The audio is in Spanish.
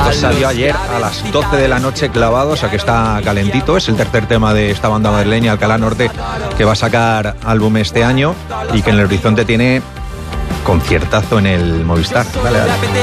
Esto salió ayer a las 12 de la noche clavado, o sea que está calentito. Es el tercer tema de esta banda madrileña, Alcalá Norte, que va a sacar álbum este año y que en el horizonte tiene conciertazo en el Movistar. Dale, dale.